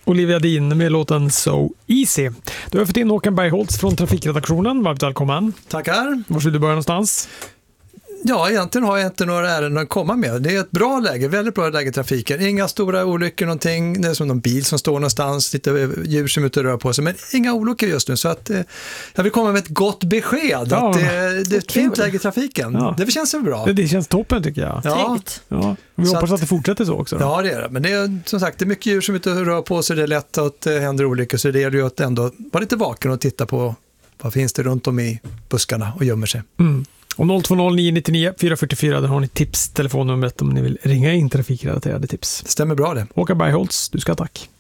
Olivia Dean med låten So Easy. Du har fått in Håkan Bergholtz från trafikredaktionen. Varmt välkommen. Tackar. Var ska du börja någonstans? Ja, egentligen har jag inte några ärenden att komma med. Det är ett bra läge, väldigt bra läge i trafiken. Inga stora olyckor någonting. Det är som någon bil som står någonstans, lite djur som är ute och rör på sig. Men inga olyckor just nu. Så att jag vill komma med ett gott besked. Ja, att det är ett fint läge i trafiken. Ja. Det känns så bra. Det känns toppen tycker jag. Ja. Vi hoppas att det fortsätter så också. Ja, det är det. Men det är som sagt, det är mycket djur som är ute och rör på sig. Det är lätt att det händer olyckor. Så det är ju att ändå vara lite vaken och titta på vad finns det runt om i buskarna och gömmer sig. Och 020 999 444, där har ni tips, telefonnumret om ni vill ringa in trafikrelaterade tips. Det stämmer bra det. Håkan Bergholtz, du ska tack.